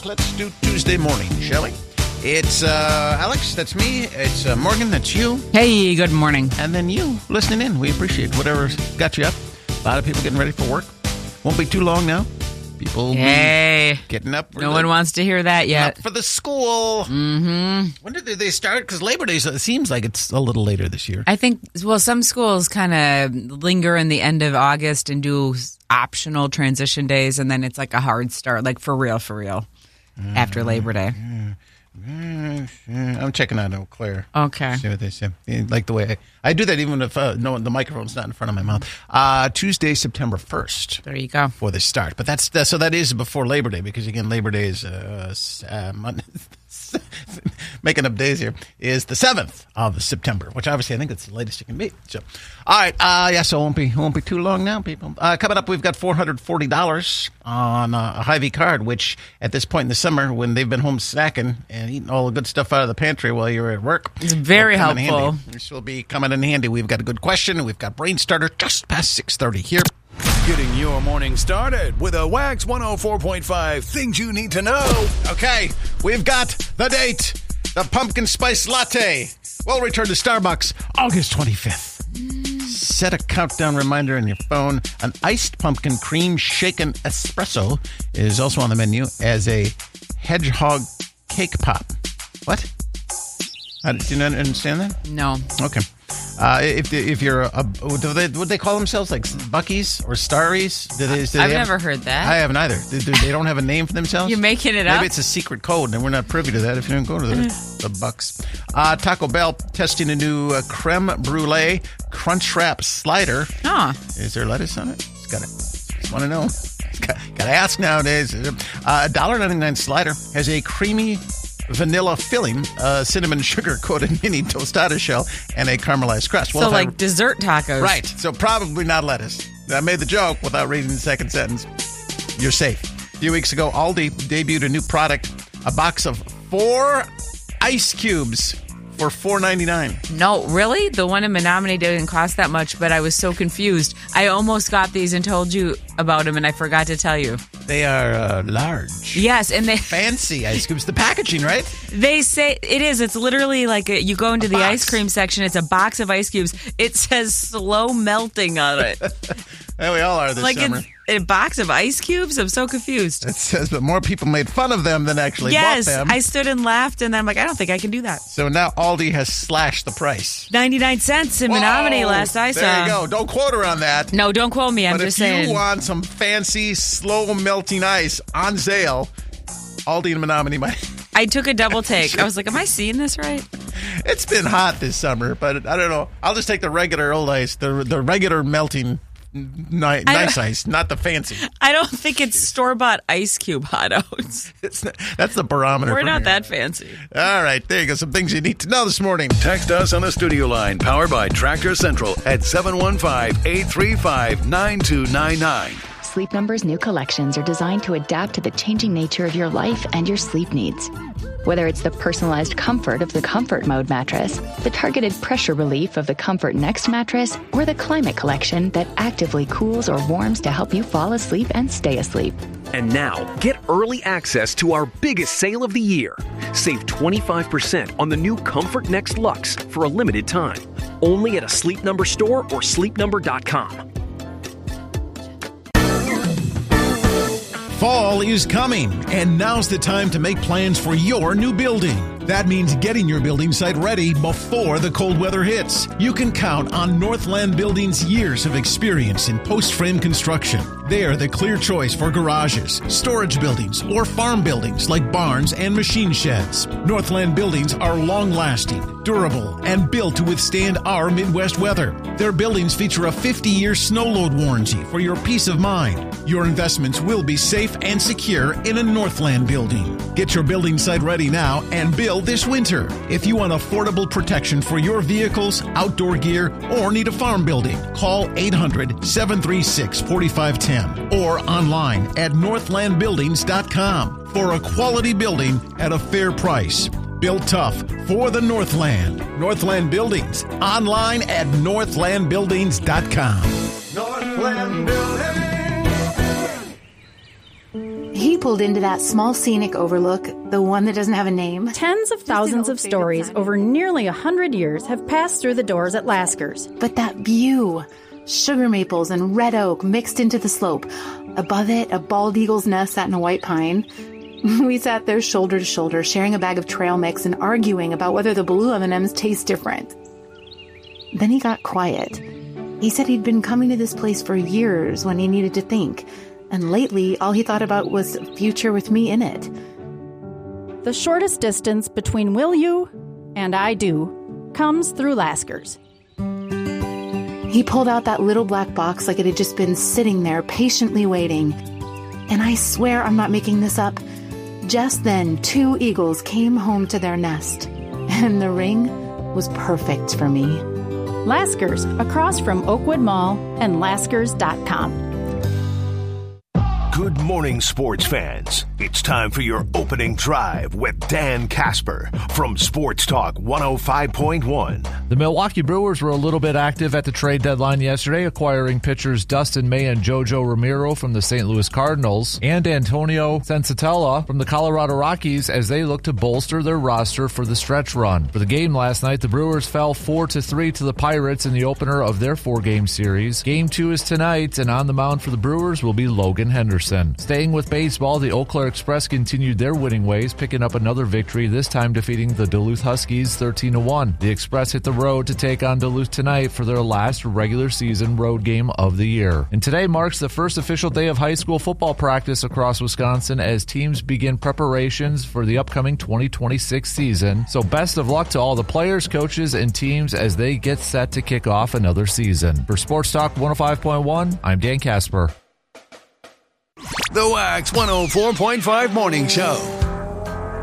let's do Tuesday morning, shall we? It's Alex, that's me. It's Morgan, that's you. Hey, good morning. And then you listening in. We appreciate whatever's got you up. A lot of people getting ready for work. Won't be too long now. People be getting up. No one wants to hear that yet. Up for the school. Mm-hmm. When did they start? Because Labor Day, it seems like it's a little later this year. I think, well, some schools kind of linger in the end of August and do optional transition days, and then it's like a hard start, like for real, after Labor Day. I'm checking out Eau Claire. Okay. See what they say. Like the way I do that even if no, the microphone's not in front of my mouth. Tuesday, September 1st. There you go. For the start. But so that is before Labor Day because, again, Labor Day is Monday. Making up days here is the 7th of September, which obviously I think it's the latest you can be. So, all right. So it won't be too long now, people. Coming up, we've got $440 on a Hy-Vee card, which at this point in the summer, when they've been home snacking and eating all the good stuff out of the pantry while you're at work, it's very helpful. This will be coming in handy. We've got a good question, and we've got Brain Starter just past 6:30 here. Getting your morning started with a Wax 104.5 Things You Need to Know. Okay, we've got the date. The pumpkin spice latte will return to Starbucks August 25th. Set a countdown reminder on your phone. An iced pumpkin cream shaken espresso is also on the menu as a hedgehog cake pop. What? Did you not understand that? No. Okay. If you're would they call themselves like Buckies or Starries? I've never heard that. I haven't either. They don't have a name for themselves? You're making it up? Maybe it's a secret code, and we're not privy to that if you don't go to the Bucks. Taco Bell testing a new creme brulee crunch wrap slider. Huh. Is there lettuce on it? Just want to know. Got to ask nowadays. A $1.99 slider has a creamy vanilla filling, cinnamon sugar coated mini tostada shell, and a caramelized crust. Well, so like dessert tacos. Right. So probably not lettuce. I made the joke without reading the second sentence. You're safe. A few weeks ago, Aldi debuted a new product, a box of 4 ice cubes for $4.99. No, really? The one in Menominee didn't cost that much, but I was so confused. I almost got these and told you about them, and I forgot to tell you. They are large. Yes, and they fancy ice cubes. The packaging, right? They say it is. It's literally like you go into the ice cream section. It's a box of ice cubes. It says slow melting on it. Well, we all are this summer. It's a box of ice cubes? I'm so confused. It says, but more people made fun of them than actually bought them. Yes, I stood and laughed, and I'm like, I don't think I can do that. So now Aldi has slashed the price. 99 cents in Menominee last I saw. There you go. Don't quote her on that. No, don't quote me. I'm just saying. But if you want some fancy, slow-melting ice on sale, Aldi and Menominee might... I took a double take. I was like, am I seeing this right? It's been hot this summer, but I don't know. I'll just take the regular old ice, the regular melting nice ice, not the fancy. I don't think it's store-bought ice cube hot oats. That's the barometer. We're not that fancy. All right, there you go. Some things you need to know this morning. Text us on the studio line, powered by Tractor Central at 715-835-9299. Sleep Number's new collections are designed to adapt to the changing nature of your life and your sleep needs. Whether it's the personalized comfort of the Comfort Mode mattress, the targeted pressure relief of the Comfort Next mattress, or the Climate Collection that actively cools or warms to help you fall asleep and stay asleep. And now, get early access to our biggest sale of the year. Save 25% on the new Comfort Next Luxe for a limited time. Only at a Sleep Number store or sleepnumber.com. Fall is coming, and now's the time to make plans for your new building. That means getting your building site ready before the cold weather hits. You can count on Northland Building's years of experience in post-frame construction. They are the clear choice for garages, storage buildings, or farm buildings like barns and machine sheds. Northland Buildings are long-lasting, durable, and built to withstand our Midwest weather. Their buildings feature a 50-year snow load warranty for your peace of mind. Your investments will be safe and secure in a Northland building. Get your building site ready now and build this winter. If you want affordable protection for your vehicles, outdoor gear, or need a farm building, call 800-736-4510 or online at northlandbuildings.com for a quality building at a fair price. Built tough for the Northland. Northland Buildings. Online at northlandbuildings.com. Northland Buildings. Hey, pulled into that small scenic overlook, the one that doesn't have a name. Tens of thousands of stories over nearly 100 years have passed through the doors at Lasker's. But that view, sugar maples and red oak mixed into the slope. Above it, a bald eagle's nest sat in a white pine. We sat there shoulder to shoulder, sharing a bag of trail mix and arguing about whether the blue M&Ms taste different. Then he got quiet. He said he'd been coming to this place for years when he needed to think, and lately all he thought about was a future with me in it. The shortest distance between will you and I do comes through Lasker's. He pulled out that little black box like it had just been sitting there patiently waiting. And I swear I'm not making this up. Just then, 2 eagles came home to their nest, and the ring was perfect for me. Lasker's, across from Oakwood Mall and Laskers.com. Good morning, sports fans. It's time for your opening drive with Dan Casper from Sports Talk 105.1. The Milwaukee Brewers were a little bit active at the trade deadline yesterday, acquiring pitchers Dustin May and JoJo Ramiro from the St. Louis Cardinals and Antonio Sensatella from the Colorado Rockies as they look to bolster their roster for the stretch run. For the game last night, the Brewers fell 4-3 to the Pirates in the opener of their 4-game series. Game 2 is tonight, and on the mound for the Brewers will be Logan Henderson. Staying with baseball, the Eau Claire Express continued their winning ways, picking up another victory, this time defeating the Duluth Huskies 13-1. The Express hit the road to take on Duluth tonight for their last regular season road game of the year. And today marks the first official day of high school football practice across Wisconsin as teams begin preparations for the upcoming 2026 season. So best of luck to all the players, coaches, and teams as they get set to kick off another season. For Sports Talk 105.1, I'm Dan Casper. The Wax 104.5 Morning Show.